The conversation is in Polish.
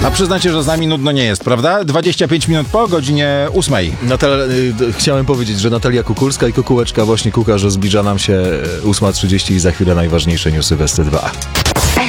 A przyznacie, że z nami nudno nie jest, prawda? 25 minut po godzinie 8. Chciałem powiedzieć, że Natalia Kukulska i Kukułeczka właśnie kuka, że zbliża nam się 8:30 i za chwilę najważniejsze newsy w ST2.